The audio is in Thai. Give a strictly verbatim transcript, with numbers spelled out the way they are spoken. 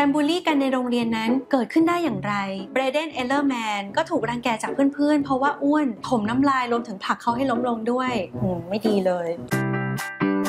การบูลลี่กันในโรงเรียนนั้นเกิดขึ้นได้อย่างไรเบรเดน เอลเลอร์แมนก็ถูกรังแกจากเพื่อนๆเพราะว่าอ้วนถมน้ำลายรวมถึงผลักเขาให้ล้มลงด้วยอืมไม่ดีเลย